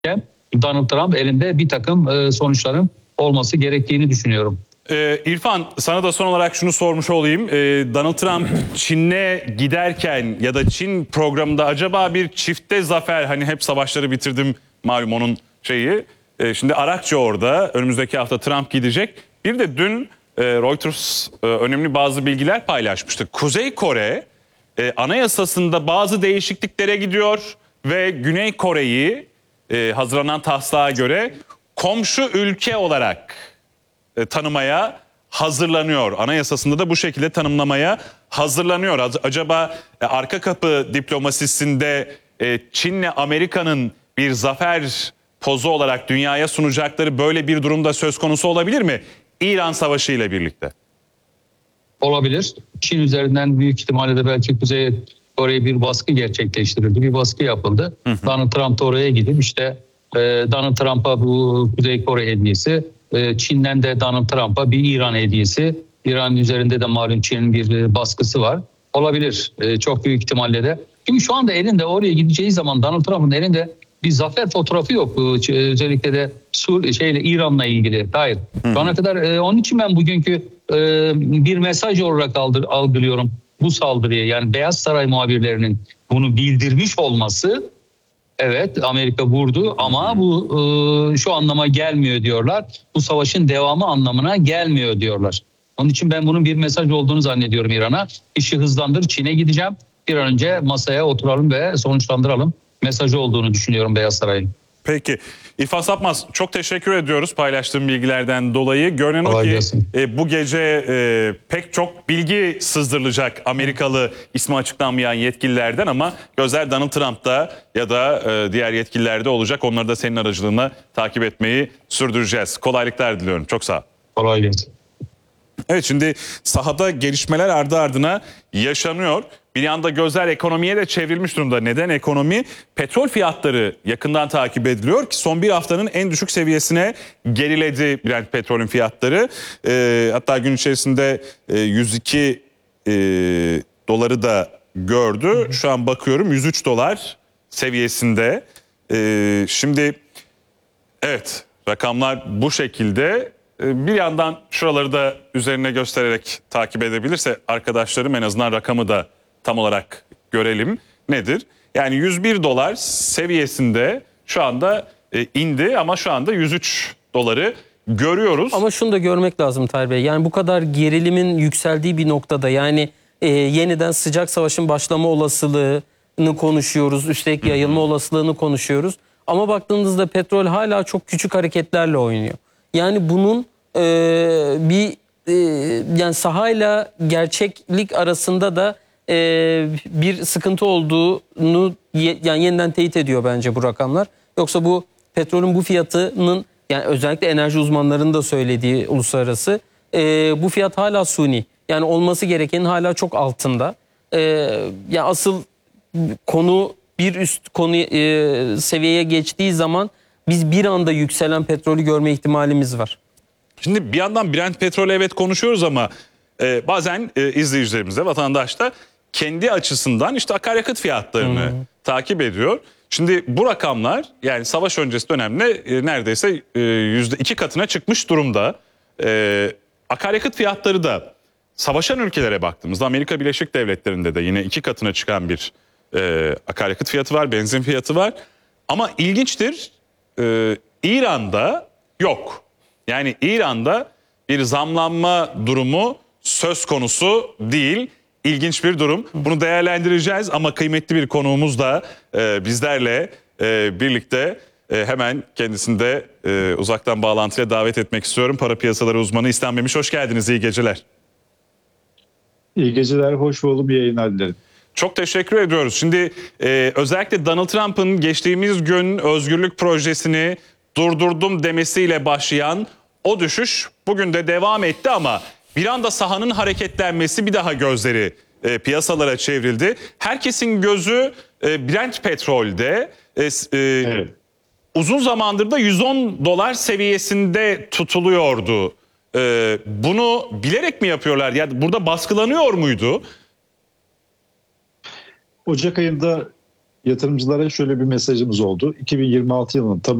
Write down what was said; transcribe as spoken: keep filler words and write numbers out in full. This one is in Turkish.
Donald Trump elinde bir takım sonuçların olması gerektiğini düşünüyorum. Ee, İrfan, sana da son olarak şunu sormuş olayım. Ee, Donald Trump Çin'e giderken ya da Çin programında acaba bir çifte zafer, hani hep savaşları bitirdim malum onun şeyi. Ee, şimdi Arakçı orada, önümüzdeki hafta Trump gidecek. Bir de dün e, Reuters e, önemli bazı bilgiler paylaşmıştı. Kuzey Kore e, anayasasında bazı değişikliklere gidiyor ve Güney Kore'yi e, hazırlanan taslağa göre komşu ülke olarak e, tanımaya hazırlanıyor. Anayasasında da bu şekilde tanımlamaya hazırlanıyor. Acaba e, arka kapı diplomasisinde e, Çin'le Amerika'nın bir zafer pozu olarak dünyaya sunacakları böyle bir durumda söz konusu olabilir mi? İran Savaşı ile birlikte. Olabilir. Çin üzerinden büyük ihtimalle de belki Kuzey Kore'ye bir baskı gerçekleştirildi. Bir baskı yapıldı. Hı hı. Donald Trump da oraya gidip işte e, Donald Trump'a bu Kuzey Kore hediyesi, e, Çin'den de Donald Trump'a bir İran hediyesi. İran üzerinde de malum Çin'in bir baskısı var. Olabilir. E, çok büyük ihtimalle de. Çünkü şu anda elinde oraya gideceği zaman Donald Trump'ın elinde bir zafer fotoğrafı yok. Özellikle de Sur şeyle İran'la ilgili. Hayır. Şu ana kadar e, onun için ben bugünkü e, bir mesaj olarak aldır, algılıyorum bu saldırıya. Yani Beyaz Saray muhabirlerinin bunu bildirmiş olması, evet Amerika vurdu ama bu e, şu anlama gelmiyor diyorlar. Bu savaşın devamı anlamına gelmiyor diyorlar. Onun için ben bunun bir mesaj olduğunu zannediyorum İran'a. İşi hızlandır, Çin'e gideceğim. Bir an önce masaya oturalım ve sonuçlandıralım mesajı olduğunu düşünüyorum Beyaz Saray'ın. Peki. İrfan Sapmaz, çok teşekkür ediyoruz paylaştığım bilgilerden dolayı. Görünen o ki e, bu gece e, pek çok bilgi sızdırılacak Amerikalı ismi açıklanmayan yetkililerden, ama gözler Donald Trump'ta ya da e, diğer yetkililerde olacak. Onları da senin aracılığına takip etmeyi sürdüreceğiz. Kolaylıklar diliyorum. Çok sağ ol. Kolay gelsin. Evet, şimdi sahada gelişmeler ardı ardına yaşanıyor. Bir yanda gözler ekonomiye de çevrilmiş durumda. Neden ekonomi? Petrol fiyatları yakından takip ediliyor ki son bir haftanın en düşük seviyesine geriledi Brent petrolün fiyatları. E, hatta gün içerisinde e, yüz iki e, doları da gördü. Şu an bakıyorum yüz üç dolar seviyesinde. E, şimdi evet, rakamlar bu şekilde. Bir yandan şuraları da üzerine göstererek takip edebilirse arkadaşlarım, en azından rakamı da tam olarak görelim. Nedir? Yani yüz bir dolar seviyesinde şu anda indi ama şu anda yüz üç doları görüyoruz. Ama şunu da görmek lazım Tahir Bey. Yani bu kadar gerilimin yükseldiği bir noktada, yani e, yeniden sıcak savaşın başlama olasılığını konuşuyoruz. Üstelik yayılma olasılığını konuşuyoruz. Ama baktığınızda petrol hala çok küçük hareketlerle oynuyor. Yani bunun e, bir e, yani sahayla gerçeklik arasında da e, bir sıkıntı olduğunu ye, yani yeniden teyit ediyor bence bu rakamlar. Yoksa bu petrolün bu fiyatının, yani özellikle enerji uzmanlarının da söylediği uluslararası, e, bu fiyat hala suni. Yani olması gerekenin hala çok altında. E, yani asıl konu bir üst konu e, seviyeye geçtiği zaman biz bir anda yükselen petrolü görme ihtimalimiz var. Şimdi bir yandan Brent petrolü evet konuşuyoruz ama e, bazen e, izleyicilerimiz de, vatandaş da kendi açısından işte akaryakıt fiyatlarını hmm. takip ediyor. Şimdi bu rakamlar, yani savaş öncesi dönemde e, neredeyse e, yüzde iki katına çıkmış durumda. E, akaryakıt fiyatları da savaşan ülkelere baktığımızda Amerika Birleşik Devletleri'nde de yine iki katına çıkan bir e, akaryakıt fiyatı var, benzin fiyatı var. Ama ilginçtir, e, İran'da yok. Yani İran'da bir zamlanma durumu söz konusu değil. İlginç bir durum. Bunu değerlendireceğiz ama kıymetli bir konuğumuz da e, bizlerle e, birlikte. E, hemen kendisini de e, uzaktan bağlantıyla davet etmek istiyorum. Para piyasaları uzmanı İslam Memiş, hoş geldiniz. İyi geceler. İyi geceler, hoş bulduk, bir yayınlar dilerim. Çok teşekkür ediyoruz. Şimdi e, özellikle Donald Trump'ın geçtiğimiz gün özgürlük projesini durdurdum demesiyle başlayan o düşüş bugün de devam etti ama bir anda sahanın hareketlenmesi, bir daha gözleri e, piyasalara çevrildi. Herkesin gözü e, Brent petrolde. E, e, evet. Uzun zamandır da yüz on dolar seviyesinde tutuluyordu. E, bunu bilerek mi yapıyorlar? Yani burada baskılanıyor muydu? Ocak ayında Yatırımcılara şöyle bir mesajımız oldu. iki bin yirmi altı yılının tamamı